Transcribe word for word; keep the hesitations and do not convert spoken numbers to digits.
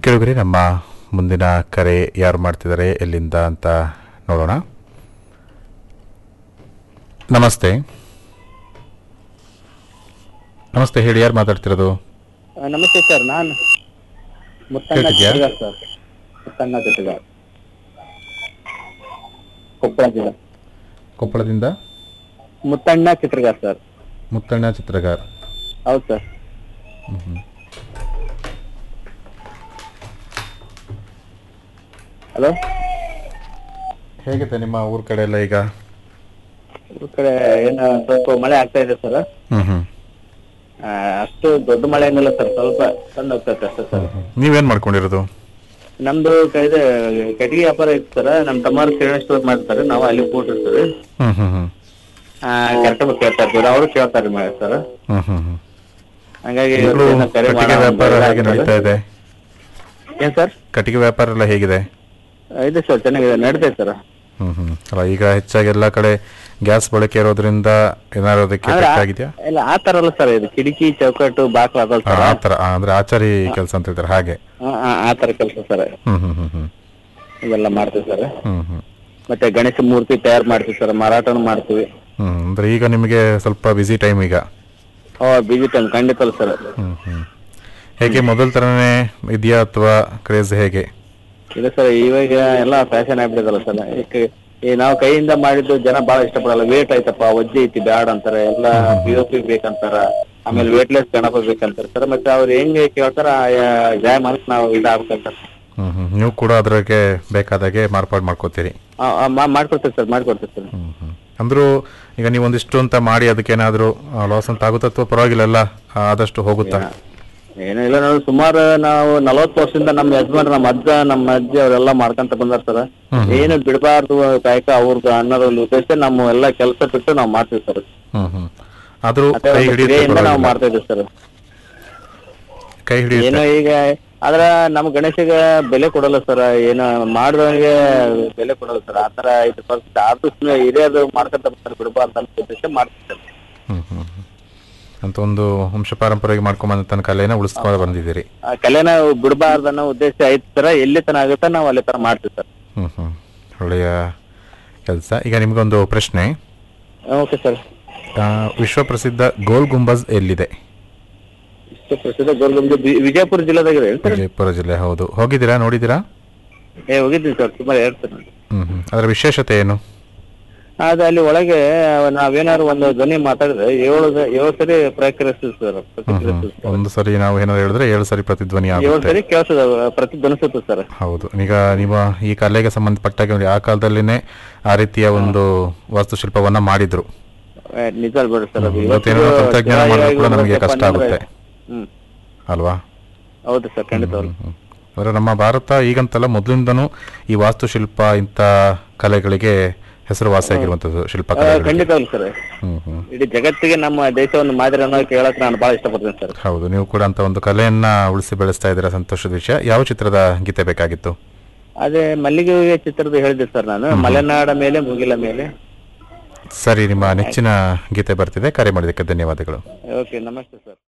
ಕೇಳಿದ್ರಿ ನಮ್ಮ ಮುಂದಿನ ಕರೆ ಯಾರು ಮಾಡ್ತಿದ್ದಾರೆ ಎಲ್ಲಿಂದ ಅಂತ ನೋಡೋಣ. ನಮಸ್ತೆ ನಮಸ್ತೆ ಹೇಳಿ, ಯಾರು ಮಾತಾಡ್ತಿರೋದು? ನಮಸ್ತೆ ಸರ್, ನಾನು ಮುತ್ತಣ್ಣ ಚಿತ್ರಗಾರ್ ಸರ್. ಮುತ್ತಣ್ಣ ಚಿತ್ರಗಾರ್, ಕೊಪ್ಪಳ ಜಿಲ್ಲೆ. ಕೊಪ್ಪಳದಿಂದ ಮುತ್ತಣ್ಣ ಚಿತ್ರಗಾರ್ ಸರ್. ಮುತ್ತಣ್ಣ ಚಿತ್ರಗಾರ್, ಹೌದು ಸರ್. ಹಲೋ, ಹೇಗಿದೆ ನಿಮ್ಮ ಊರ ಕಡೆ ಎಲ್ಲ ಈಗ? ಊರ ಕಡೆ ಏನು ಸ್ವಲ್ಪ ಮಳೆ ಆಗ್ತಾ ಇದೆ ಸರ್. ಹ್ಮ್ ಹ್ಮ್ ಅಷ್ಟು ದೊಡ್ಡ ಮಳೆ ಏನಿಲ್ಲ ಸರ್, ಸ್ವಲ್ಪ ಸಣ್ಣ ಹೋಗ್ತೈತೆ ಅಷ್ಟೇ ಸರ್. ನೀವೇನ್ ಮಾಡ್ಕೊಂಡಿರೋದು? ನಮ್ದು ಇದೆ ಕಟ್ಟಿಗೆ ವ್ಯಾಪಾರ ಇತ್ತು ಸರ್. ನಮ್ ತಮ್ಮರು ಕಿರಾಣಿ ಸ್ಟೋರ್ ಮಾಡ್ತಾರೆ, ನಾವು ಅಲ್ಲಿ ಕೂಡಿರ್ತೀವಿ. ಹ್ಮ್ ಹ್ಮ್ ಹ್ಮ್ ಕರೆಕ್ಟ್ ಕೇಳ್ತಾ ಇರ್ತೀವಿ, ಅವರು ಕೇಳ್ತಾರೆ ಸರ್. ಹ್ಮ್ ಹ್ಮ್ ಹ್ಮ್ ಹಂಗಾಗಿ ಕಟ್ಟಿಗೆ ವ್ಯಾಪಾರ ಹೇಗೆ ನಡೀತಾ ಇದೆ? ಏನ್ ಸರ್, ಕಟ್ಟಿಗೆ ವ್ಯಾಪಾರ ಎಲ್ಲ ಹೇಗಿದೆ? ಇದೆ ಸರ್, ಚೆನ್ನಾಗಿದೆ, ನಡೀತೈತೆ ಸರ್. ಹ್ಮ್ ಹ್ಮ್ ಅಲ್ಲ, ಈಗ ಹೆಚ್ಚಾಗಿ ಎಲ್ಲಾ ಕಡೆ ಗ್ಯಾಸ್ ಬಳಕೆ ಇರೋದ್ರಿಂದ ಏನಾದ್ರು ಅದಕ್ಕೆ ಎಫೆಕ್ಟ್ ಆಗಿದೆಯಾ? ಇಲ್ಲ ಆ ತರ ಅಲ್ಲ ಸರ್, ಇದು ಕಿಟಕಿ ಚೌಕಟ್ಟು ಬಾಕ್ಲ ಅದಲ್ಲ ಸರ್. ಆ ತರ ಅಂದ್ರೆ ಆಚಾರಿ ಕೆಲಸ ಅಂತ ಇದ್ದಾರೆ ಹಾಗೆ. ಆ ತರ ಕೆಲಸ ಸರ್. ಹ್ಮ್ ಹ್ಮ್ ಹ್ಮ್ ಹ್ಮ್ ಇವೆಲ್ಲ ಮಾಡ್ತೀವಿ ಸರ್. ಹ್ಮ್ ಹ್ಮ್ ಮತ್ತೆ ಗಣೇಶ ಮೂರ್ತಿ ತಯಾರು ಮಾಡ್ತೀವಿ ಸರ್, ಮಾರಾಟನು ಮಾಡ್ತೀವಿ. ಹ್ಮ್ ಅಂದ್ರೆ ಈಗ ನಿಮಗೆ ಸ್ವಲ್ಪ ಬಿಸಿ ಟೈಮ್ ಈಗ. ಓ ಬಿಜಿ ಟೈಮ್ ಖಂಡಿತ ಸರ್. ಹ್ಮ್ ಹ್ಮ್ ಹೇಗೆ ಮೊದಲ ತರನೇ ಇದೆಯಾ ಅಥವಾ ಕ್ರೇಜ್ ಹೇಗೆ? ಇಲ್ಲ ಸರ್, ಇವಾಗ ಎಲ್ಲ ಫ್ಯಾಷನ್ ಆಗ್ಬಿಟ್ಟಿದಲ್ಲ ಸರ್. ಈ ನಾವು ಕೈಯಿಂದ ಮಾಡಿದ್ದು ಜನ ಬಹಳ ಇಷ್ಟಪಡಲ್ಲ. ವೇಟ್ ಆಯ್ತಪ್ಪ, ವಜ್ಜೆ ಐತಿ ಬ್ಯಾಡ್ ಅಂತಾರೆ, ಎಲ್ಲ ಪಿ ಒ ಪಿ ಬೇಕಂತಾರ, ಆಮೇಲೆ ವೇಟ್ಲೆಸ್ ಗಣಪ ಬೇಕಂತಾರೆ ಸರ್. ಮತ್ತೆ ಅವ್ರು ಹೆಂಗೆ ಕೇಳ್ತಾರ ಜಾಯ ಮಾಡಕ್ ನಾವು ಇದಾಗ್ಬೇಕಂತ. ಹ್ಮ್ ಹ್ಮ್ ನೀವು ಕೂಡ ಅದ್ರಾಗೆ ಬೇಕಾದಾಗೆ ಮಾರ್ಪಾಡು ಮಾಡ್ಕೋತೀರಿ? ಮಾಡ್ಕೊಡ್ತೀವಿ ಸರ್, ಮಾಡ್ಕೊಡ್ತೀವಿ ಸರ್. ಹ್ಮ್ ಹ್ಮ್ ಅಂದ್ರೂ ಈಗ ನೀವು ಒಂದಿಷ್ಟು ಅಂತ ಮಾಡಿ ಅದಕ್ಕೇನಾದ್ರೂ ಲಾಸ್ ಅಂತ ಆಗುತ್ತಾ ಅಥವಾ ಪರವಾಗಿಲ್ಲ ಎಲ್ಲ ಆದಷ್ಟು ಹೋಗುತ್ತಾ? ಏನೂ ಇಲ್ಲ, ನಾವು ಸುಮಾರು ನಾವು ನಲವತ್ತು ವರ್ಷದಿಂದ ನಮ್ಮ ಯಜಮಾನ್, ನಮ್ಮ ಅಜ್ಜ, ನಮ್ಮ ಅಜ್ಜಿ ಅವರೆಲ್ಲ ಮಾಡ್ಕೊಂತ ಬಂದಾರ ಸರ್. ಏನು ಬಿಡಬಾರ್ದು ಕಾಯಕ ಅವ್ರದ್ದು ಅನ್ನೋದು ಒಂದು ಉದ್ದೇಶ ನಮ್ಮ ಎಲ್ಲ ಕೆಲಸ ಬಿಟ್ಟು ನಾವು ಮಾಡ್ತೀವಿ ಸರ್. ಹ್ಮ್ ಹ್ಮ್ ಆದ್ರೂ ನಾವು ಮಾಡ್ತಾ ಇದ್ದೀವಿ ಸರ್. ಕೈ ಹಿಡಿಯುತ್ತೆ ಏನೋ ಈಗ ಆದ್ರ ನಮ್ ಗಣೇಶಗೆ ಬೆಲೆ ಕೊಡಲ್ಲ ಸರ್, ಏನು ಮಾಡಿದವನಿಗೆ ಬೆಲೆ ಕೊಡಲ್ಲ ಸರ್. ಆತರ ಐದು ಪರಿಸ್ಥಿತಿ ಆದಷ್ಟು ಹಿರಿಯರು ಮಾಡ್ಕೊಂತ ಬರ್ತಾರೆ, ಬಿಡಬಾರ್ದು ಅಂತ ಉದ್ದೇಶ ಮಾಡ್ತೀವಿ ಸರ್. ಹ್ಮ್ ಹ್ಮ್ ಅಂತ ಒಂದು ವಂಶ ಪಾರಂಪರ್ಯ ಮಾಡ್ಕೊಂಡ್ ತನ್ನ ಕಲೆನ ಉಳಿಸ್ಕೊಂಡು ಬಂದಿದ್ದೀರಿ. ಆ ಕಲೆನ ಬಿಡಬಾರ್ದು ಅನ್ನೋ ಉದ್ದೇಶ ಐತಿ ಸರ್. ಎಲ್ಲಿ ತನ ಆಗುತ್ತೆ ನಾವು ಅಲ್ಲಿ ತರ ಮಾಡ್ತೀವಿ ಸರ್. ಹ್ಮ್ ಹ್ಮ್ ಒಳ್ಳೆಯ ಕೆಲಸ. ಈಗ ನಿಮ್ಗೊಂದು ಪ್ರಶ್ನೆ. Okay sir. ವಿಶ್ವ ಪ್ರಸಿದ್ಧ ಗೋಲ್ ಗುಂಬಜ್ ಎಲ್ಲಿದೆ? ವಿಶ್ವ ಪ್ರಸಿದ್ಧ ಗೋಲ್ ಗುಂಬಜ್ ವಿಜಯಪುರ ಜಿಲ್ಲೆದಾಗಿದೆ. ವಿಜಯಪುರ ಜಿಲ್ಲೆ, ಹೌದು. ಹೋಗಿದ್ದೀರಾ, ನೋಡಿದ್ದೀರಾ? ಏ ಹೋಗಿದ್ದೀನಿ ಸರ್, ಸುಮಾರು ಎರಡು ಸರ್. ಹ್ಮ್ ಹ್ಮ್ ಅದರ ವಿಶೇಷತೆ ಏನು? ಅದು ಅಲ್ಲಿ ಒಳಗೆ ನಾವೇನಾದ್ರು ಒಂದು ಧ್ವನಿ ಮಾತಾಡಿದ್ರೆ ಏಳು ಏಳು ಸರಿ ಪ್ರತಿಕ್ರಿಯಿಸ್ತದೆ ಸರ್. ಒಂದು ಸರಿ ನಾವು ಏನಾದ್ರು ಹೇಳಿದ್ರೆ ಏಳು ಸರಿ ಪ್ರತಿಧ್ವನಿ ಏಳು ಸರಿ ಕೇಳಿಸ್ತದೆ, ಪ್ರತಿಧ್ವನಿಸುತ್ತೆ ಸರ್. ಹೌದು. ಈಗ ನಿಮ್ಮ ಈ ಕಲೆಗೆ ಸಂಬಂಧಪಟ್ಟಾಗ ಆ ಕಾಲದಲ್ಲಿನೇ ಆ ರೀತಿಯ ಒಂದು ವಾಸ್ತುಶಿಲ್ಪವನ್ನ ಮಾಡಿದ್ರು. ನಿಜ ಅಲ್ಬೇಡ ಸರ್, ತಂತ್ರಜ್ಞಾನ ಮಾಡೋದು ಕೂಡ ನಮಗೆ ಕಷ್ಟ ಆಗುತ್ತೆ ಅಲ್ವಾ? ಹೌದು ಸರ್, ಖಂಡಿತ. ಅಂದ್ರೆ ನಮ್ಮ ಭಾರತ ಈಗಂತಲ್ಲ, ಮೊದಲಿಂದನೂ ಈ ವಾಸ್ತುಶಿಲ್ಪ ಇಂಥ ಕಲೆಗಳಿಗೆ ಹೆಸರುವಾಸಿಯಾಗಿರುವಂತದ್ದು ಶಿಲ್ಪಕಲೆ. ಖಂಡಿತ ಸರ್. ಇಡೀ ಜಗತ್ತಿಗೆ ನಮ್ಮ ದೇಶವನ್ನು ಮಾದರಿ ಅನ್ನೋ ಕೇಳಕ್ ನಾನು ಬಹಳ ಇಷ್ಟಪಡ್ತೇನೆ ಸರ್. ಹೌದು, ನೀವು ಕೂಡ ಅಂತ ಒಂದು ಕಲೆಯನ್ನ ಉಳಿಸಿ ಬೆಳೆಸ್ತಾ ಇದ್ದೀರಾ, ಸಂತೋಷದ ವಿಷಯ. ಯಾವ ಚಿತ್ರದ ಗೀತೆ ಬೇಕಾಗಿತ್ತು? ಅದೇ ಮಲ್ಲಿಗೆ ಚಿತ್ರದ ಹೇಳಿದೆ ಸರ್ ನಾನು, ಮಲೆನಾಡ ಮೇಲೆ ಮುಗಿಲ ಮೇಲೆ. ಸರಿ, ನಿಮ್ಮ ನೆಚ್ಚಿನ ಗೀತೆ ಬರ್ತಿದೆ. ಕರೆ ಮಾಡಿದ್ದಕ್ಕೆ ಧನ್ಯವಾದಗಳು. ಓಕೆ, ನಮಸ್ತೆ ಸರ್.